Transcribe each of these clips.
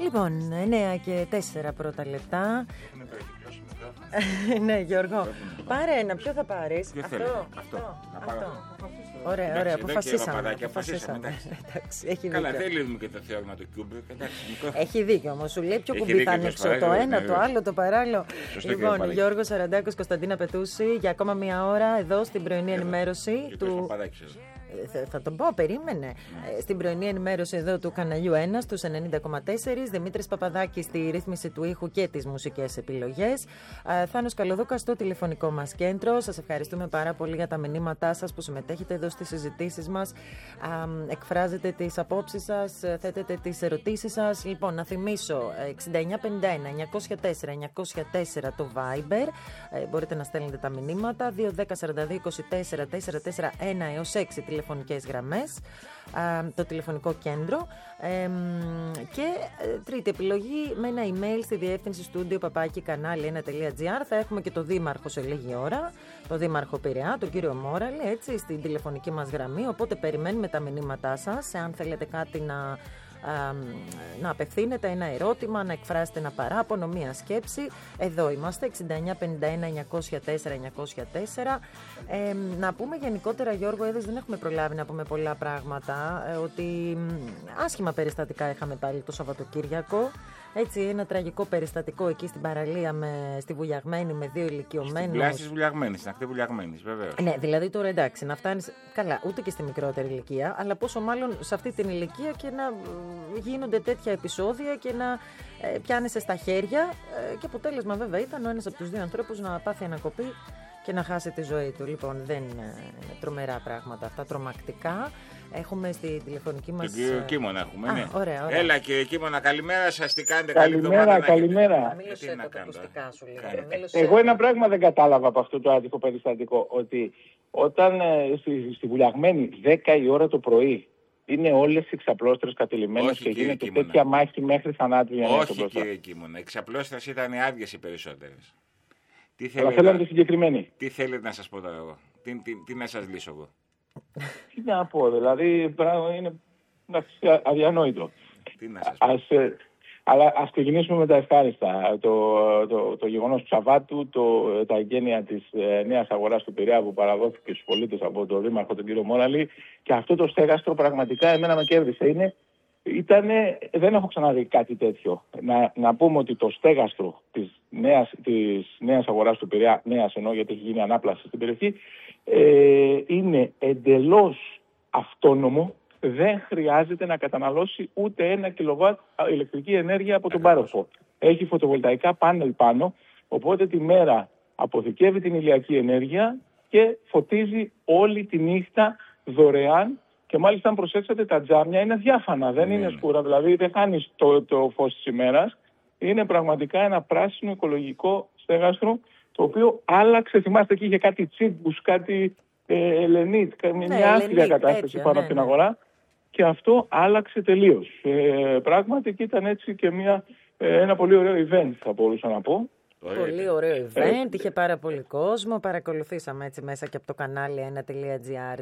Λοιπόν, 9 και 4 πρώτα λεπτά. Ναι, Γιώργο. Πάρε ένα, ποιο θα πάρεις? Αυτό. Ωραία, ωραία, αποφασίσαμε. Καλά, δεν λύνουμε και το θεώρημα του Κιούμπρικ. Έχει δίκιο όμως, σου λέει ποιο κουμπί θα ανοίξω, το ένα, το άλλο, το παράλληλο. Λοιπόν, Γιώργος Σαραντάκος, Κωνσταντίνα Πετούση, για ακόμα μία ώρα εδώ στην πρωινή ενημέρωση του. Θα τον πω, περίμενε. Στην πρωινή ενημέρωση εδώ του καναλιού 1 στους 90,4. Δημήτρης Παπαδάκης στη ρύθμιση του ήχου και τις μουσικές επιλογές. Θάνος Καλοδούκας στο τηλεφωνικό μας κέντρο. Σας ευχαριστούμε πάρα πολύ για τα μηνύματά σας που συμμετέχετε εδώ στις συζητήσεις μας. Εκφράζετε τις απόψεις σας, θέτετε τις ερωτήσεις σας. Λοιπόν, να θυμίσω 6951 904 904 το Viber. Μπορείτε να στέλνετε τα μηνύματα. 210 42 24 441 έως 6 τηλεφωνικές γραμμές, το τηλεφωνικό κέντρο, και τρίτη επιλογή με ένα email στη διεύθυνση studio@kanali1.gr. Θα έχουμε και το δήμαρχο σε λίγη ώρα, το δήμαρχο Πειραιά, τον κύριο Μόραλη, έτσι, στην τηλεφωνική μας γραμμή, οπότε περιμένουμε τα μηνύματά σας, αν θέλετε κάτι να απευθύνετε, ένα ερώτημα, να εκφράσετε ένα παράπονο, μία σκέψη. Εδώ είμαστε, 6951 904 904. Να πούμε γενικότερα, Γιώργο, δεν έχουμε προλάβει να πούμε πολλά πράγματα, ότι άσχημα περιστατικά είχαμε πάλι το Σαββατοκύριακο. Έτσι, ένα τραγικό περιστατικό εκεί στην παραλία στη Βουλιαγμένη με 2 ηλικιωμένους. Στην πλάση της Βουλιαγμένης, στην ακτή Βουλιαγμένης, βεβαίως. Ναι, δηλαδή τώρα εντάξει, να φτάνεις καλά, ούτε και στη μικρότερη ηλικία, αλλά πόσο μάλλον σε αυτή την ηλικία και να γίνονται τέτοια επεισόδια και να πιάνεσαι στα χέρια. Και αποτέλεσμα, βέβαια, ήταν ο ένας από τους δύο ανθρώπους να πάθει ανακοπή και να χάσει τη ζωή του. Λοιπόν, δεν είναι τρομερά πράγματα αυτά, τρομακτικά. Έχουμε στη τηλεφωνική μας. Τον κύριο Κίμωνα έχουμε, ναι. Ωραία. Έλα, κύριε Κίμωνα, καλημέρα σας. Τι κάνετε? Καλημέρα. Εγώ ένα πράγμα δεν κατάλαβα από αυτό το άτυχο περιστατικό. Ότι όταν στη Βουλιαγμένη 10 η ώρα το πρωί είναι όλες οι ξαπλώστρες κατηλημμένες και γίνεται τέτοια μάχη μέχρι θανάτου. Όχι, κύριε Κίμωνα. Οι ξαπλώστρες ήταν άδειες οι περισσότερες. Αλλά θέλετε συγκεκριμένοι. Τι θέλετε να σας πω τώρα εγώ? Τι να σας λύσω εγώ? Τι να πω, δηλαδή είναι αδιανόητο. Τι να σας πω. Αλλά ας ξεκινήσουμε με τα ευχάριστα. Το γεγονός του Σαββάτου, τα εγγένεια της νέας αγοράς του Πειραιά που παραδόθηκε στους πολίτες από τον Δήμαρχο τον κύριο Μόραλη, και αυτό το στέγαστρο πραγματικά εμένα με κέρδισε. Δεν έχω ξαναδεί κάτι τέτοιο. Να πούμε ότι το στέγαστρο της νέας αγοράς του Πειραιά, νέας εννοώ γιατί έχει γίνει ανάπλαση στην περιοχή, είναι εντελώς αυτόνομο, δεν χρειάζεται να καταναλώσει ούτε 1 κιλοβάτ ηλεκτρική ενέργεια από τον πάροχο. Έχει φωτοβολταϊκά πάνελ πάνω, οπότε τη μέρα αποθηκεύει την ηλιακή ενέργεια και φωτίζει όλη τη νύχτα δωρεάν. Και μάλιστα, αν προσέξατε, τα τζάμια είναι διάφανα, δεν είναι σκούρα, δηλαδή δεν χάνεις το φως της ημέρας. Είναι πραγματικά ένα πράσινο οικολογικό στέγαστρο, το οποίο άλλαξε. Θυμάστε, εκεί είχε κάτι τσίμπους, κάτι Ελενίτ, μια άθλια κατάσταση πάνω από την αγορά. Και αυτό άλλαξε τελείως. Πράγματι, και ήταν έτσι και ένα πολύ ωραίο event, θα μπορούσα να πω. Πολύ ωραίο event, είχε πάρα πολύ κόσμο. Παρακολουθήσαμε έτσι μέσα και από το κανάλι 1.gr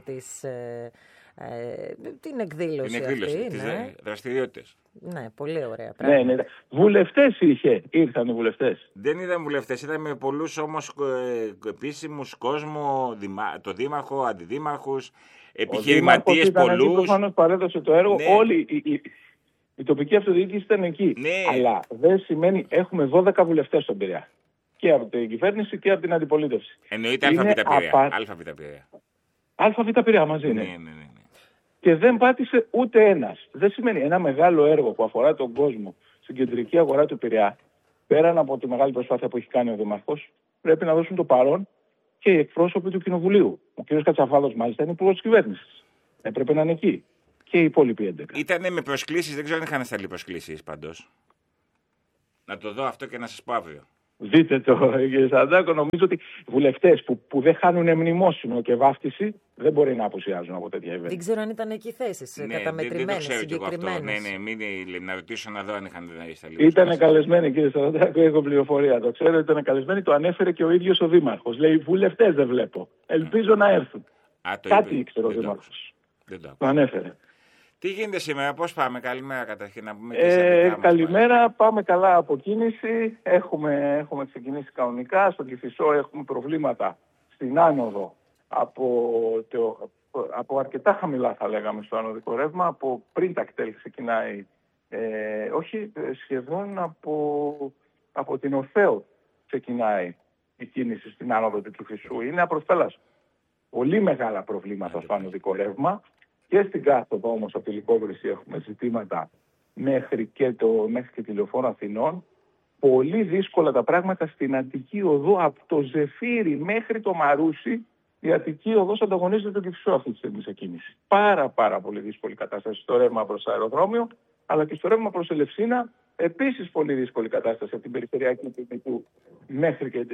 την εκδήλωση αυτή. Τις δραστηριότητες. Ναι, πολύ ωραία πράγματα. Ναι. Βουλευτές ήρθαν οι βουλευτές. Δεν ήταν βουλευτές, ήταν με πολλούς όμως επίσημους κόσμο, το δήμαρχο, αντιδήμαρχους, επιχειρηματίες πολλούς. Προφανώς παρέδωσε το έργο, ναι. Όλοι η τοπική αυτοδιοίκηση ήταν εκεί. Ναι. Αλλά δεν σημαίνει έχουμε 12 βουλευτές στον Πειραιά. Και από την κυβέρνηση και από την αντιπολίτευση. Εννοείται ΑΒ Πειραιά. ΑΒ Πειραιά μαζί είναι. Ναι. Και δεν πάτησε ούτε ένας. Δεν σημαίνει ένα μεγάλο έργο που αφορά τον κόσμο στην κεντρική αγορά του Πειραιά, πέραν από τη μεγάλη προσπάθεια που έχει κάνει ο Δήμαρχος, πρέπει να δώσουν το παρόν και οι εκπρόσωποι του Κοινοβουλίου. Ο κ. Κατσαφάδος, μάλιστα, είναι υπουργός της κυβέρνησης. Έπρεπε να είναι εκεί. Και οι υπόλοιποι 11. Ήτανε με προσκλήσεις, δεν ξέρω αν είχαν σταλεί προσκλήσεις πάντως. Να το δω αυτό και να σας πω αύριο. Δείτε το, κύριε Σαντάκο. Νομίζω ότι βουλευτές που δεν χάνουν μνημόσυνο και βάφτιση δεν μπορεί να απουσιάζουν από τέτοια event. Δεν ξέρω αν ήταν εκεί θέσεις καταμετρημένες, συγκεκριμένες. Ναι, να ρωτήσω να δω αν είχαν σταλεί. Ήταν καλεσμένοι, κύριε Σαντάκο, έχω πληροφορία. Το ξέρω, ήταν καλεσμένοι, το ανέφερε και ο ίδιος ο Δήμαρχος. Λέει, βουλευτές δεν βλέπω. Ελπίζω να έρθουν. Κάτι ήξερε ο Δήμαρχος. Το ανέφερε. Τι γίνεται σήμερα, πώς πάμε? Καλημέρα καταρχήν να πούμε. Καλημέρα, πάμε καλά από κίνηση. Έχουμε ξεκινήσει κανονικά. Στον Κηφισό έχουμε προβλήματα στην άνοδο από αρκετά χαμηλά, θα λέγαμε, στο ανωδικό ρεύμα. Από πριν τα κτέλ ξεκινάει, σχεδόν από την Ορφαίο ξεκινάει η κίνηση στην άνοδο του Κηφισού. Είναι απροσπέλαστο. Πολύ μεγάλα προβλήματα στο ανωδικό ρεύμα. Και στην κάθοδο όμως από τη Λυκόβρηση έχουμε ζητήματα μέχρι και τη Λεωφόρο Αθηνών. Πολύ δύσκολα τα πράγματα στην Αττική Οδό, από το Ζεφύρι μέχρι το Μαρούσι. Η Αττική Οδός ανταγωνίζεται τον Κηφισό αυτή τη στιγμή σε κίνηση. Πάρα πολύ δύσκολη κατάσταση στο ρεύμα προς το αεροδρόμιο, αλλά και στο ρεύμα προς Ελευσίνα. Επίσης πολύ δύσκολη κατάσταση από την περιφερειακή Αττικού μέχρι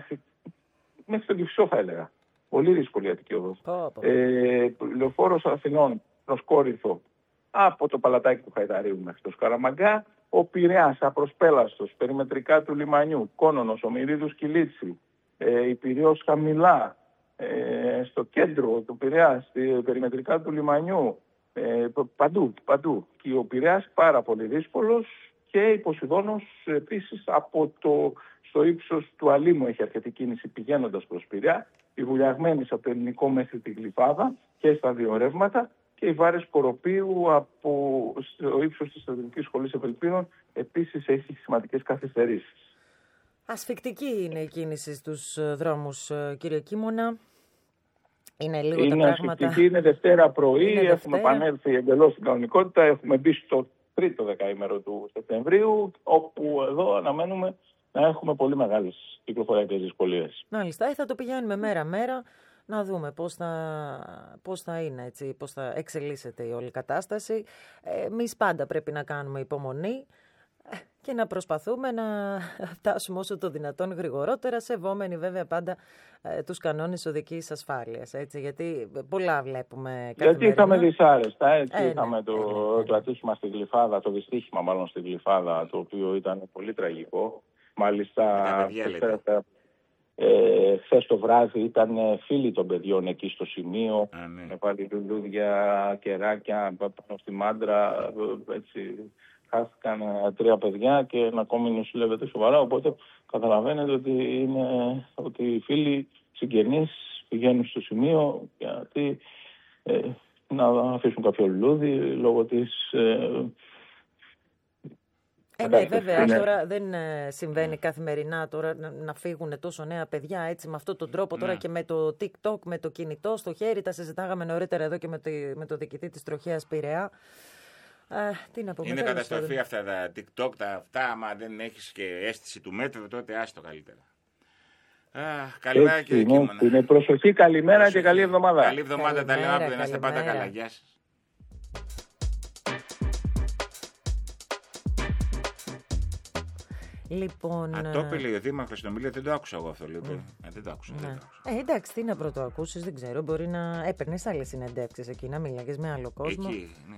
τον Κηφισό, θα έλεγα. Πολύ δύσκολη η Αττική Οδός. Λεωφόρος Αθηνών προς Κόρινθο, από το Παλατάκι του Χαϊδαρίου μέχρι το Σκαραμαγκά. Ο Πειραιάς απροσπέλαστος, περιμετρικά του λιμανιού, Κόνονος, Ομηρίδους, Κιλίτσι, η Πειραιώς χαμηλά, στο κέντρο του Πειραιά, περιμετρικά του λιμανιού, παντού. Και ο Πειραιάς πάρα πολύ δύσκολος, και η Ποσειδώνος επίσης στο ύψος του Αλήμου έχει αρκετή κίνηση πηγαίνοντας προς Πειραιά. Η Βουλιαγμένης από το Ελληνικό μέχρι τη Γλυφάδα και στα δύο ρεύματα, και η Βάρες Κοροπίου στο ύψος της Στρατιωτικής Σχολής Ευελπίνων επίσης έχει σημαντικές καθυστερήσεις. Ασφικτική είναι η κίνηση στους δρόμους, κύριε Κίμωνα. Είναι λίγο τα πράγματα. Ασφικτική, είναι Δευτέρα πρωί, έχουμε επανέλθει εντελώς στην κανονικότητα, έχουμε μπει στο τρίτο δεκαήμερο του Σεπτεμβρίου, όπου εδώ αναμένουμε να έχουμε πολύ μεγάλες κυκλοφοριακές δυσκολίες. Μάλιστα, θα το πηγαίνουμε μέρα-μέρα, να δούμε πώς θα είναι, έτσι, πώς θα εξελίσσεται η όλη κατάσταση. Εμείς πάντα πρέπει να κάνουμε υπομονή και να προσπαθούμε να φτάσουμε όσο το δυνατόν γρηγορότερα, σεβόμενοι βέβαια πάντα τους κανόνες οδικής ασφάλειας, έτσι, γιατί πολλά βλέπουμε καθημερινά. Γιατί είχαμε δυσάρεστα, έτσι, είχαμε το ατύχημα στη Γλυφάδα, το δυστύχημα μάλλον στη Γλυφάδα, το οποίο ήταν πολύ τραγικό. Μάλιστα, χθες το βράδυ ήταν φίλοι των παιδιών εκεί στο σημείο, με πάλι λουλούδια, κεράκια πάνω στη μάντρα, έτσι. Χάθηκαν 3 παιδιά και ένα ακόμη νοσηλεύεται σοβαρά, οπότε καταλαβαίνετε ότι οι φίλοι συγγενείς πηγαίνουν στο σημείο γιατί να αφήσουν κάποιο λουλούδι λόγω της... βέβαια, τώρα δεν συμβαίνει καθημερινά τώρα να φύγουν τόσο νέα παιδιά έτσι με αυτόν τον τρόπο. Τώρα και με το TikTok, με το κινητό στο χέρι, τα συζητάγαμε νωρίτερα εδώ και με το διοικητή της Τροχέας Πειραιά. Τι να πούμε, είναι καταστροφή αυτά τα TikTok, αυτά, άμα δεν έχεις και αίσθηση του μέτρου, τότε άστο καλύτερα. Καλημέρα κύριε Κίμωνα. Είναι προσοχή, καλημέρα και καλή εβδομάδα. Καλή εβδομάδα, τα λέμε αύριο, να είστε πάντα καλά. Γεια σας. Λοιπόν, το είπε ο Δήμαρχος στην ομιλία, δεν το άκουσα εγώ αυτό. Δεν το άκουσα. Εντάξει, τι να πρωτοακούσεις, δεν ξέρω. Μπορεί να έπαιρνες άλλες συνεντεύξεις εκεί, να μιλάγες με άλλο κόσμο. Εκεί, ναι.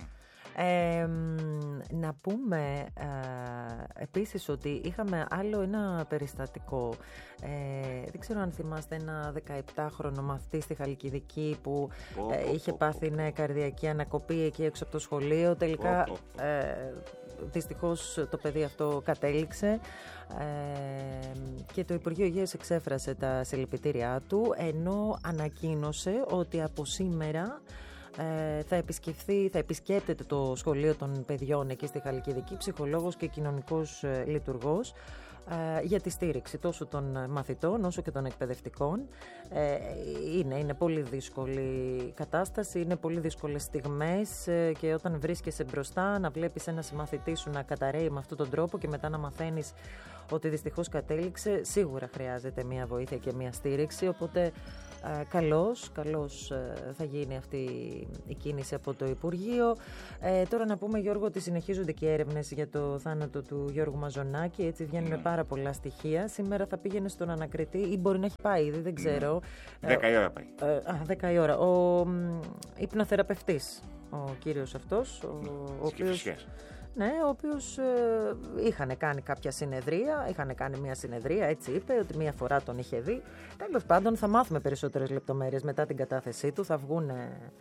Να πούμε επίσης ότι είχαμε άλλο ένα περιστατικό. Δεν ξέρω αν θυμάστε ένα 17χρονο μαθητή στη Χαλκιδική που είχε πάθει καρδιακή ανακοπή εκεί έξω από το σχολείο. Τελικά δυστυχώς το παιδί αυτό κατέληξε και το Υπουργείο Υγείας εξέφρασε τα συλληπιτήριά του, ενώ ανακοίνωσε ότι από σήμερα θα επισκέπτεται το σχολείο των παιδιών εκεί στη Χαλκιδική ψυχολόγος και κοινωνικός λειτουργός για τη στήριξη τόσο των μαθητών όσο και των εκπαιδευτικών. Είναι πολύ δύσκολη κατάσταση, είναι πολύ δύσκολες στιγμές και όταν βρίσκεσαι μπροστά να βλέπεις ένα συμμαθητή σου να καταραίει με αυτόν τον τρόπο και μετά να μαθαίνεις ότι δυστυχώς κατέληξε, σίγουρα χρειάζεται μια βοήθεια και μια στήριξη, οπότε καλώς θα γίνει αυτή η κίνηση από το Υπουργείο. Τώρα να πούμε, Γιώργο, ότι συνεχίζονται και έρευνες για το θάνατο του Γιώργου Μαζονάκη, έτσι βγαίνουν πάρα πολλά στοιχεία. Σήμερα θα πήγαινε στον ανακριτή ή μπορεί να έχει πάει ήδη, δεν ξέρω. 10 η ώρα πάει. 10 η ώρα. Ο υπνοθεραπευτής, ο κύριος αυτός, ο οποίος... Ναι, ο οποίος είχαν κάνει κάποια συνεδρία, είχαν κάνει μια συνεδρία, έτσι είπε, ότι μια φορά τον είχε δει. Τέλος πάντων, θα μάθουμε περισσότερες λεπτομέρειες μετά την κατάθεσή του, θα βγουν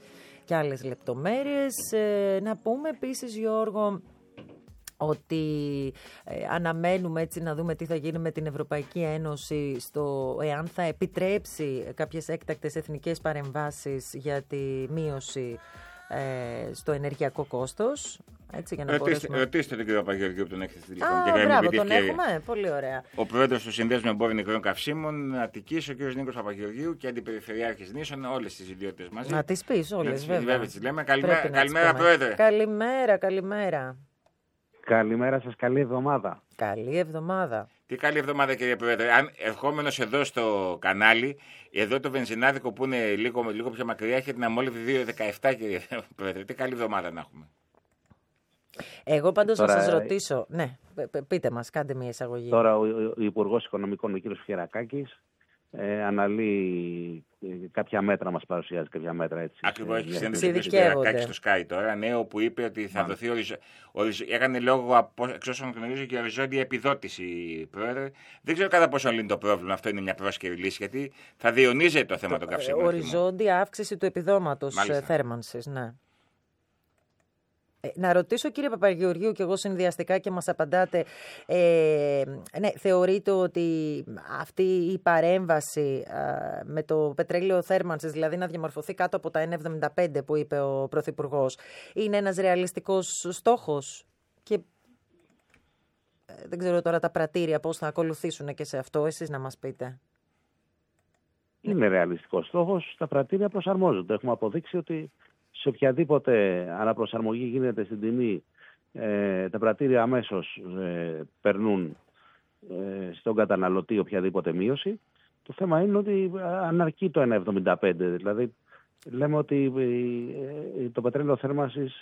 και άλλες λεπτομέρειες. Να πούμε επίσης, Γιώργο, ότι αναμένουμε έτσι να δούμε τι θα γίνει με την Ευρωπαϊκή Ένωση εάν θα επιτρέψει κάποιες έκτακτες εθνικές παρεμβάσεις για τη μείωση στο ενεργειακό κόστος. Έτσι, για να ρωτήστε τον κύριο Παπαγεωργίου που τον έχετε στη τηλεφωνική γραμμή. Μπράβο, τον έχουμε. Πολύ ωραία. Ο πρόεδρος του Συνδέσμου Εμπόρων Νεκρών Καυσίμων Αττικής, ο κύριος Νίκος Παπαγεωργίου, και αντιπεριφερειάρχης Νήσων, όλες τις ιδιότητες μαζί. Να τις πεις όλες, βέβαια. Τις λέμε. Καλημέρα, πρόεδρε. Καλημέρα. Καλημέρα σας, καλή εβδομάδα. Καλή εβδομάδα. Τι καλή εβδομάδα, κύριε Πρόεδρε. Αν ερχόμενος εδώ στο κανάλι, εδώ το βενζινάδικο που είναι λίγο πιο μακριά, έχει την αμόλυβη 2,17, κύριε Πρόεδρε. Τι καλή εβδομάδα να έχουμε. Εγώ πάντως να σας ρωτήσω. Ναι, πείτε μας, κάντε μια εισαγωγή. Τώρα ο Υπουργός Οικονομικών, ο κύριος Φιερακάκης, αναλύει κάποια μέτρα, μας παρουσιάζει κάποια μέτρα, έτσι. Ακριβώς, έχει συνέντευξη του Φιερακάκη στο Sky τώρα, νέο που είπε ότι θα δοθεί έκανε λόγο, εξ όσων γνωρίζω, και οριζόντια επιδότηση, Πρόεδρε. Δεν ξέρω κατά πόσο λύνει το πρόβλημα, αυτό είναι μια πρόσκαιρη λύση, γιατί θα διονύζεται το θέμα των καυσίμων. Οριζόντια αύξηση του επιδόματος θέρμανσης, ναι. Να ρωτήσω, κύριε Παπαγεωργίου, και εγώ συνδυαστικά και μας απαντάτε, ναι, θεωρείτε ότι αυτή η παρέμβαση με το πετρέλαιο θέρμανσης, δηλαδή να διαμορφωθεί κάτω από τα 1,75 που είπε ο Πρωθυπουργός, είναι ένας ρεαλιστικός στόχος? Και δεν ξέρω τώρα τα πρατήρια πώς θα ακολουθήσουν και σε αυτό, εσείς να μας πείτε. Είναι ρεαλιστικός στόχος, τα πρατήρια προσαρμόζονται. Έχουμε αποδείξει ότι σε οποιαδήποτε αναπροσαρμογή γίνεται στην τιμή, τα πρατήρια αμέσως περνούν στον καταναλωτή οποιαδήποτε μείωση. Το θέμα είναι ότι αν αρκεί το 1,75. Δηλαδή λέμε ότι το πετρέλαιο θέρμανσης,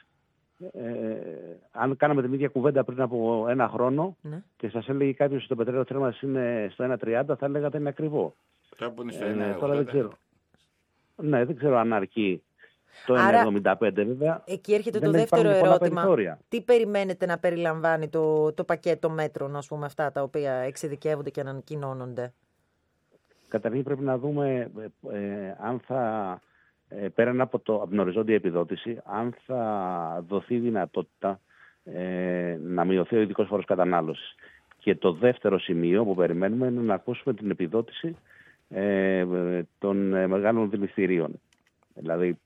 αν κάναμε την ίδια κουβέντα πριν από ένα χρόνο, ναι, και σας έλεγε κάποιος ότι το πετρέλαιο θέρμανσης είναι στο 1,30, θα λέγατε είναι ακριβό. Τώρα δεν ξέρω. Ναι, δεν ξέρω αν αρκεί το 1,75, βέβαια. Εκεί έρχεται το δεύτερο ερώτημα. Τι περιμένετε να περιλαμβάνει το πακέτο μέτρων, ας πούμε, αυτά τα οποία εξειδικεύονται και ανακοινώνονται? Καταρχήν πρέπει να δούμε αν θα, πέραν από την οριζόντια επιδότηση, αν θα δοθεί δυνατότητα να μειωθεί ο ειδικός φόρος κατανάλωσης. Και το δεύτερο σημείο που περιμένουμε είναι να ακούσουμε την επιδότηση των μεγάλων δηληστηρίων. Δηλαδή,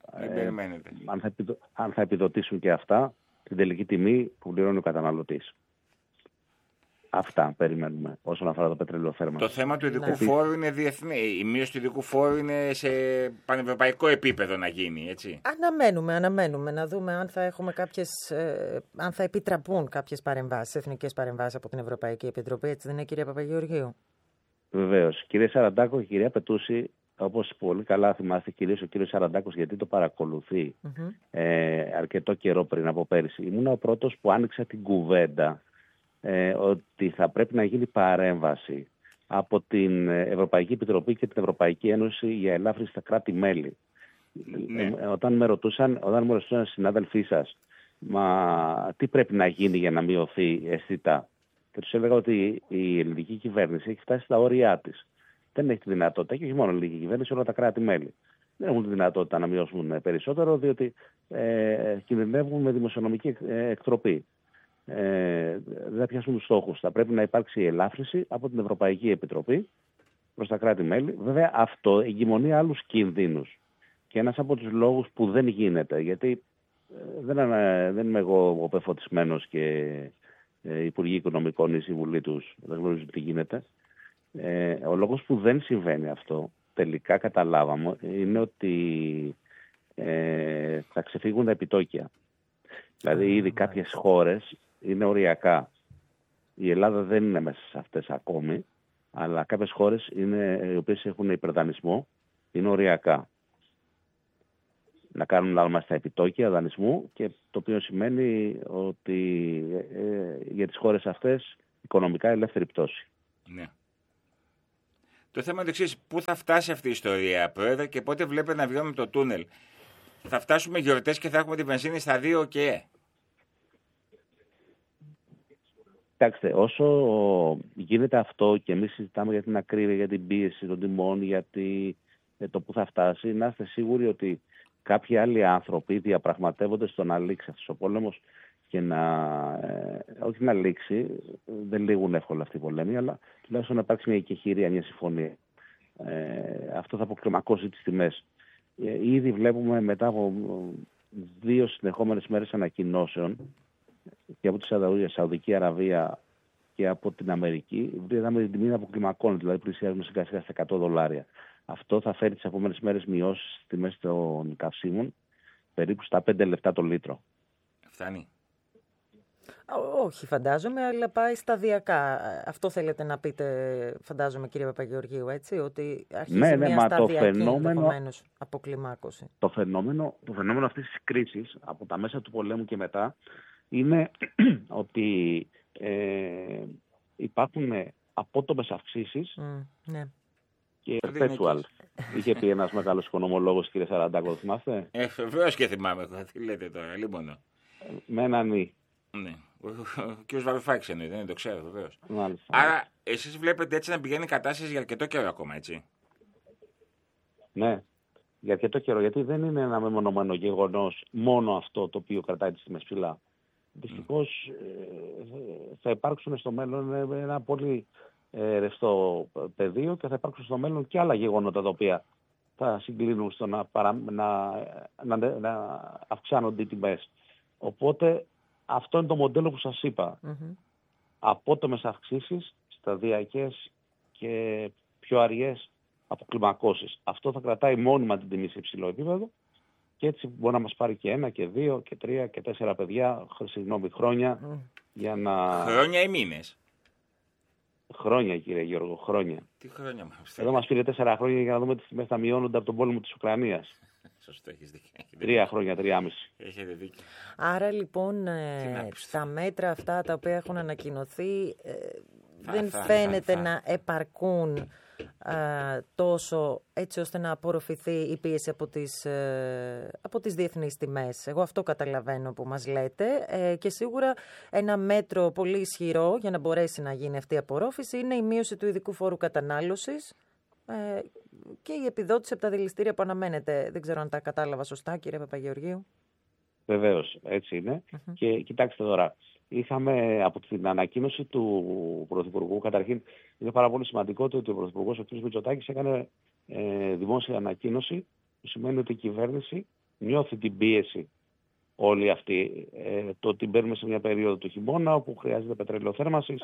αν θα επιδοτήσουν και αυτά την τελική τιμή που πληρώνει ο καταναλωτής. Αυτά περιμένουμε όσον αφορά το πετρέλαιο θέρμανσης. Το θέμα του ειδικού φόρου είναι διεθνή. Η μείωση του ειδικού φόρου είναι σε πανευρωπαϊκό επίπεδο να γίνει, έτσι. Αναμένουμε να δούμε αν θα έχουμε αν θα επιτραπούν κάποιες παρεμβάσεις, εθνικές παρεμβάσεις από την Ευρωπαϊκή Επιτροπή. Έτσι δεν είναι, κυρία Παπαγεωργίου? Βεβαίως. Κυρία Σαραντάκο και κυρία Πετούση, όπως πολύ καλά θυμάστε, κυρίως ο κύριος Σαραντάκος, γιατί το παρακολουθεί αρκετό καιρό πριν από πέρυσι, ήμουν ο πρώτος που άνοιξα την κουβέντα ότι θα πρέπει να γίνει παρέμβαση από την Ευρωπαϊκή Επιτροπή και την Ευρωπαϊκή Ένωση για ελάφρυνση στα κράτη-μέλη. Όταν με ρωτούσαν συνάδελφοί σας, μα τι πρέπει να γίνει για να μειωθεί αισθητά, και τους έλεγα ότι η ελληνική κυβέρνηση έχει φτάσει στα όρια της. Δεν έχει τη δυνατότητα, και όχι μόνο η ελληνική κυβέρνηση, όλα τα κράτη-μέλη δεν έχουν τη δυνατότητα να μειώσουν περισσότερο, διότι κινδυνεύουν με δημοσιονομική εκτροπή. Δεν θα πιάσουν τους στόχους. Θα πρέπει να υπάρξει ελάφρυνση από την Ευρωπαϊκή Επιτροπή προς τα κράτη-μέλη. Βέβαια, αυτό εγκυμονεί άλλους κινδύνους. Και ένας από τους λόγους που δεν γίνεται, γιατί δεν είμαι εγώ ο πεφωτισμένος και Υπουργοί Οικονομικών ή Συμβουλή τους, δεν γνωρίζουν τι γίνεται. Ο λόγος που δεν συμβαίνει αυτό, τελικά καταλάβαμε, είναι ότι θα ξεφύγουν τα επιτόκια. Δηλαδή ήδη κάποιες χώρες είναι οριακά. Η Ελλάδα δεν είναι μέσα σε αυτές ακόμη, αλλά κάποιες χώρες οι οποίες έχουν υπερδανισμό είναι οριακά. Να κάνουν λάθος στα επιτόκια δανεισμού, και το οποίο σημαίνει ότι για τις χώρες αυτές οικονομικά ελεύθερη πτώση. Ναι. Το θέμα είναι το εξής: πού θα φτάσει αυτή η ιστορία, Πρόεδρε, και πότε βλέπετε να βιώνουμε το τούνελ? Θα φτάσουμε γιορτές και θα έχουμε τη βενζίνη στα 2 και. Κοιτάξτε, όσο γίνεται αυτό και εμείς συζητάμε για την ακρίβεια, για την πίεση των τιμών, για το που θα φτάσει, να είστε σίγουροι ότι κάποιοι άλλοι άνθρωποι διαπραγματεύονται στο να λήξει αυτός ο πόλεμος και όχι να λήξει, δεν λήγουν εύκολα αυτοί οι πολέμοι, αλλά τουλάχιστον να υπάρξει μια εκεχηρία, μια συμφωνία. Αυτό θα αποκλιμακώσει τις τιμές. Ήδη βλέπουμε μετά από 2 συνεχόμενες μέρες ανακοινώσεων και από τη Σαουδική Αραβία και από την Αμερική, είδαμε την τιμή να αποκλιμακώνεται, δηλαδή πλησιάζουμε σιγά σιγά στα $100. Αυτό θα φέρει τις επόμενες μέρες μειώσεις στις τιμές των καυσίμων περίπου στα 5 λεπτά το λίτρο. Φτάνει. Όχι, φαντάζομαι, αλλά πάει σταδιακά. Αυτό θέλετε να πείτε, φαντάζομαι, κύριε Παπαγεωργίου, έτσι, ότι αρχίζει μια σταδιακή ενδεχομένως αποκλιμάκωση. Το φαινόμενο αυτής της κρίσης, από τα μέσα του πολέμου και μετά, είναι ότι υπάρχουν απότομες αυξήσεις ναι. και perpetual. Είχε πει ένας μεγάλος οικονομολόγος, κύριε Σαραντάκο, θυμάστε? Βεβαίως και θυμάμαι, τι λέτε τώρα, λοιπόν. Με έναν ή. Ναι. Ο κ. Βαρουφάκης εννοείται, δεν το ξέρω βεβαίως. Άρα, εσείς βλέπετε έτσι να πηγαίνει η κατάσταση για αρκετό καιρό ακόμα, έτσι? Ναι, για αρκετό καιρό, γιατί δεν είναι ένα μεμονωμένο γεγονός μόνο αυτό το οποίο κρατάει τις τιμές ψηλά. Δυστυχώς θα υπάρξουν στο μέλλον ένα πολύ ρευστό πεδίο και θα υπάρξουν στο μέλλον και άλλα γεγονότα τα οποία θα συγκλίνουν στο να αυξάνονται οι τιμές. Οπότε αυτό είναι το μοντέλο που σας είπα. Απότομες αυξήσεις, σταδιακές και πιο αργές αποκλιμακώσεις. Αυτό θα κρατάει μόνιμα την τιμή σε υψηλό επίπεδο και έτσι μπορεί να μας πάρει και 1 και 2 και 3 και 4 παιδιά, χρόνια για να... Χρόνια ή μήνες? Χρόνια, κύριε Γιώργο, χρόνια. Τι χρόνια μας? Εδώ μας πήρε 4 χρόνια για να δούμε τις τιμές θα μειώνονται από τον πόλεμο της Ουκρανίας. Σωστό, έχεις δίκιο. 3 χρόνια, 3,5. Έχετε δίκιο. Άρα λοιπόν τα μέτρα αυτά τα οποία έχουν ανακοινωθεί δεν φαίνεται να επαρκούν τόσο έτσι ώστε να απορροφηθεί η πίεση από τις διεθνείς τιμές. Εγώ αυτό καταλαβαίνω που μας λέτε και σίγουρα ένα μέτρο πολύ ισχυρό για να μπορέσει να γίνει αυτή η απορρόφηση είναι η μείωση του ειδικού φόρου κατανάλωσης και η επιδότηση από τα δηληστήρια που αναμένεται. Δεν ξέρω αν τα κατάλαβα σωστά, κύριε Παπαγεωργίου. Βεβαίως, έτσι είναι. Και κοιτάξτε τώρα, είχαμε από την ανακοίνωση του Πρωθυπουργού, καταρχήν είναι πάρα πολύ σημαντικό ότι ο Πρωθυπουργός ο κ. Μητσοτάκης έκανε δημόσια ανακοίνωση, που σημαίνει ότι η κυβέρνηση νιώθει την πίεση όλη αυτή, το ότι μπαίνουμε σε μια περίοδο του χειμώνα όπου χρειάζεται πετρέλαιο θέρμανσης,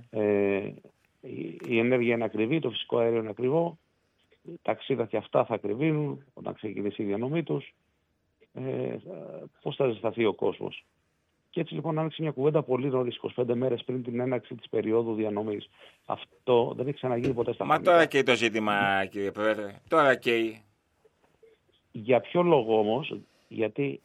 η ενέργεια είναι ακριβή, το φυσικό αέριο είναι ακριβό, τα ξύδα και αυτά θα ακριβίνουν όταν ξεκινήσει η διανομή τους. Πώς θα ζεσταθεί ο κόσμος. Και έτσι λοιπόν άνοιξε μια κουβέντα πολύ νωρίς, 25 μέρες πριν την έναρξη της περίοδου διανομής. Αυτό δεν έχει ξαναγίνει ποτέ στα χαμηλά. Μα τώρα καίει το ζήτημα, κύριε Πρόεδρε. Τώρα καίει. Για ποιο λόγο όμως? Γιατί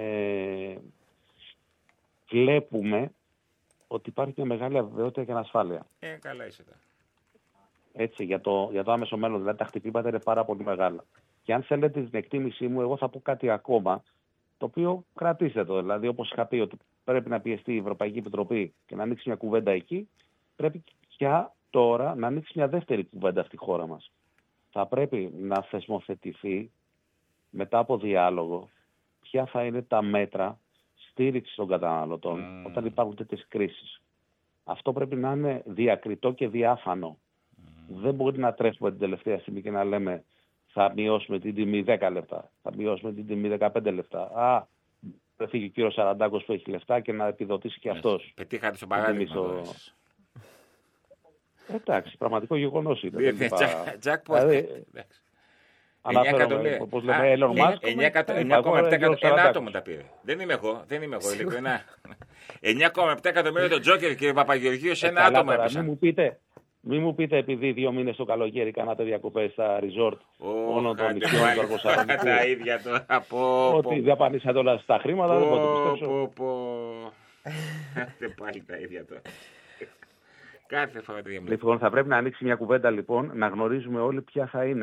βλέπουμε ότι υπάρχει μια μεγάλη αβεβαιότητα και ανασφάλεια. Καλά είσαι τώρα. Έτσι, για το άμεσο μέλλον, δηλαδή τα χτυπήματα είναι πάρα πολύ μεγάλα. Και αν θέλετε την εκτίμησή μου, εγώ θα πω κάτι ακόμα, το οποίο κρατήστε το. Δηλαδή, όπως είχα πει ότι πρέπει να πιεστεί η Ευρωπαϊκή Επιτροπή και να ανοίξει μια κουβέντα εκεί, πρέπει πια τώρα να ανοίξει μια δεύτερη κουβέντα στη χώρα μας. Θα πρέπει να θεσμοθετηθεί μετά από διάλογο ποια θα είναι τα μέτρα στήριξης των καταναλωτών όταν υπάρχουν τέτοιες κρίσεις. Αυτό πρέπει να είναι διακριτό και διάφανο. Δεν μπορεί να τρέχουμε την τελευταία στιγμή και να λέμε θα μειώσουμε την τιμή 10 λεπτά, θα μειώσουμε την τιμή 15 λεπτά. Θα φύγει ο κύριος Σαραντάκος που έχει λεφτά και να επιδοτήσει και αυτός. Πετύχατε στο παράδειγμα. Εντάξει, πραγματικό γεγονός είναι. Jackpot. Αναφέρομαι, όπως λέμε, Elon Musk. 9,7 ένα άτομο τα πήρε. Δεν είμαι εγώ, ειλικρινά. 9,7 εκατομμύρια το Τζόκερ, κύριε Παπαγεωργίου, σε ένα άτομο έπεσαν. Μην μου πείτε επειδή 2 μήνες το καλοκαίρι κάνατε διακοπές στα resort όλων των νησιών του Αργοσαραντικού. Τα ίδια τώρα. Ότι δαπανίσατε όλα στα χρήματα, δεν μπορώ να το πιστέψω. Δεν πάλι τα ίδια τώρα. Κάθε φορά το ίδιο. Λοιπόν, θα πρέπει να ανοίξει μια κουβέντα λοιπόν, να γνωρίζουμε όλοι ποια θα είναι